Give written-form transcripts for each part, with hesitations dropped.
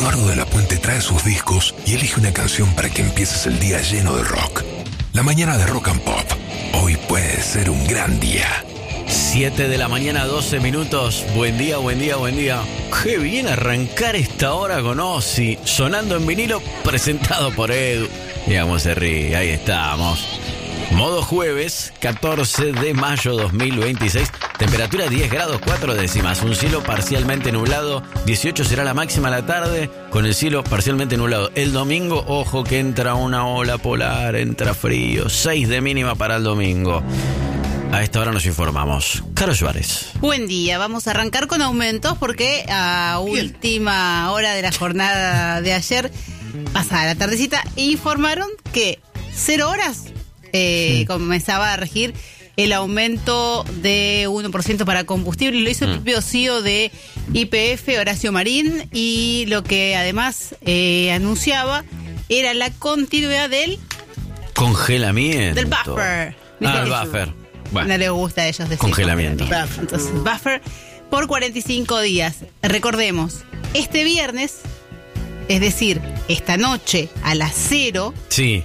Eduardo de la Puente trae sus discos y elige una canción para que empieces el día lleno de rock. La mañana de Rock and Pop. Hoy puede ser un gran día. 7 de la mañana, 12 minutos. Buen día, buen día, buen día. Qué bien arrancar esta hora con Ozzy, sonando en vinilo, presentado por Edu. Mira cómo se ríe, ahí estamos. Modo jueves, 14 de mayo 2026. Temperatura 10 grados 4 décimas. Un cielo parcialmente nublado. 18 será la máxima a la tarde, con el cielo parcialmente nublado. El domingo, ojo que entra una ola polar, entra frío. 6 de mínima para el domingo. A esta hora nos informamos. Caro Suárez. Buen día, vamos a arrancar con aumentos porque a última hora de la jornada de ayer, pasada la tardecita, informaron que 0 horas comenzaba a regir el aumento de 1% para combustible. Lo hizo el propio CEO de YPF, Horacio Marín, y lo que además anunciaba era la continuidad del congelamiento. Del buffer. El buffer. Bueno, no les gusta a ellos decir congelamiento. Entonces, buffer por 45 días. Recordemos, este viernes, es decir, esta noche a las 0, sí,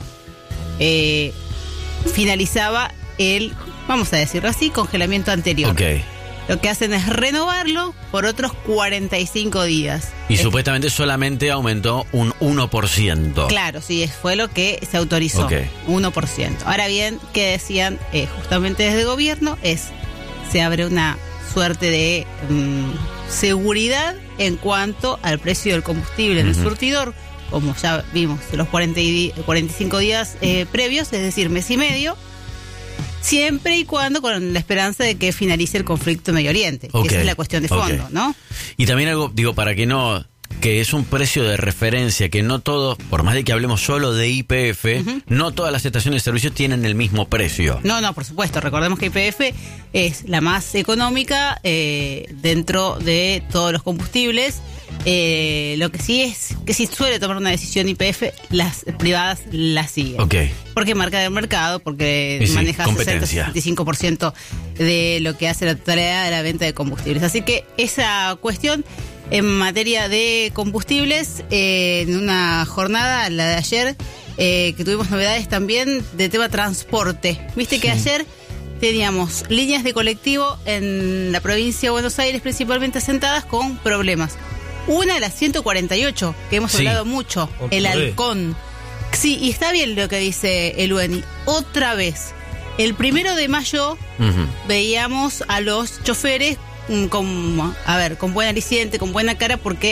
finalizaba el, vamos a decirlo así, congelamiento anterior. Ok. Lo que hacen es renovarlo por otros 45 días. Y supuestamente solamente aumentó un 1%. Claro, sí, fue lo que se autorizó. Ok. 1%. Ahora bien, ¿qué decían justamente desde el gobierno? Se abre una suerte de seguridad en cuanto al precio del combustible en el surtidor, como ya vimos de los 45 días previos, es decir, mes y medio. Siempre y cuando con la esperanza de que finalice el conflicto en Medio Oriente. Okay. Esa es la cuestión de fondo, ¿no? Y también algo, digo, para que no, que es un precio de referencia, que no todos, por más de que hablemos solo de YPF, no todas las estaciones de servicio tienen el mismo precio. No, por supuesto. Recordemos que YPF es la más económica dentro de todos los combustibles. Lo que sí es que si suele tomar una decisión YPF, las privadas la siguen. Okay. Porque marca del mercado, porque maneja 60-65% de lo que hace la totalidad de la venta de combustibles. Así que esa cuestión en materia de combustibles, en una jornada, la de ayer, que tuvimos novedades también de tema transporte. Viste que ayer teníamos líneas de colectivo en la provincia de Buenos Aires principalmente asentadas con problemas. Una de las 148, que hemos hablado mucho, el Halcón. Sí, y está bien lo que dice el UNI. Otra vez, el 1 de mayo veíamos a los choferes con buen aliciente, con buena cara, porque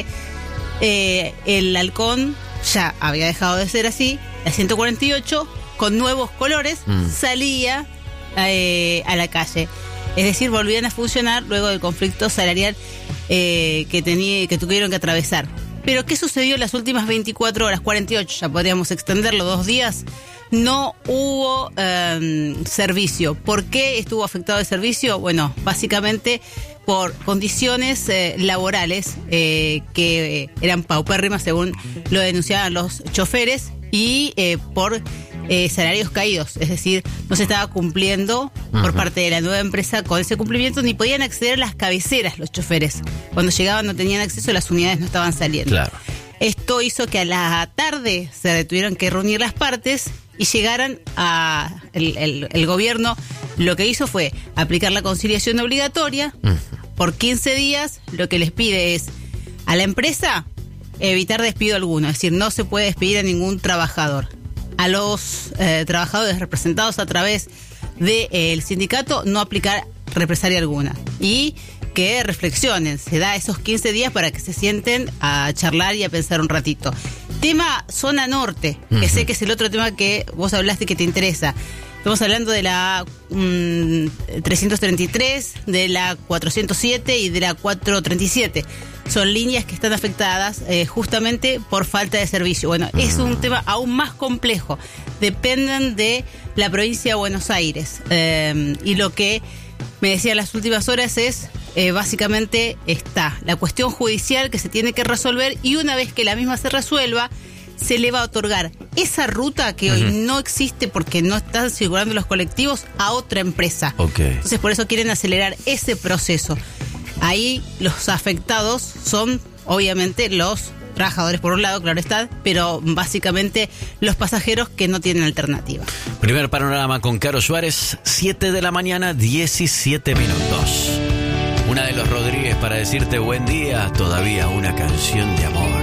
el Halcón ya había dejado de ser así. La 148, con nuevos colores, salía a la calle. Es decir, volvían a funcionar luego del conflicto salarial que tuvieron que atravesar. Pero ¿qué sucedió en las últimas 24 horas? 48, ya podríamos extenderlo 2 días. No hubo servicio. ¿Por qué estuvo afectado el servicio? Bueno, básicamente por condiciones laborales que eran paupérrimas, según lo denunciaban los choferes, y por salarios caídos, es decir, no se estaba cumpliendo por parte de la nueva empresa con ese cumplimiento, ni podían acceder a las cabeceras los choferes. Cuando llegaban no tenían acceso, las unidades no estaban saliendo. Claro. Esto hizo que a la tarde se tuvieran que reunir las partes y llegaran a el gobierno. Lo que hizo fue aplicar la conciliación obligatoria por 15 días. Lo que les pide es a la empresa evitar despido alguno, es decir, no se puede despedir a ningún trabajador. A los trabajadores representados a través del sindicato, no aplicar represalia alguna. Y que reflexionen, se da esos 15 días para que se sienten a charlar y a pensar un ratito. Tema zona norte, que sé que es el otro tema que vos hablaste que te interesa. Estamos hablando de la 333, de la 407 y de la 437. Son líneas que están afectadas justamente por falta de servicio. Bueno, es un tema aún más complejo. Dependen de la provincia de Buenos Aires. Y lo que me decía en las últimas horas es, básicamente está la cuestión judicial que se tiene que resolver, y una vez que la misma se resuelva, se le va a otorgar esa ruta que hoy no existe porque no están circulando los colectivos a otra empresa. Entonces por eso quieren acelerar ese proceso. Ahí los afectados son obviamente los trabajadores por un lado, claro está, pero básicamente los pasajeros que no tienen alternativa. Primer panorama con Caro Suárez, 7 de la mañana, 17 minutos. Una de los Rodríguez para decirte buen día, todavía una canción de amor.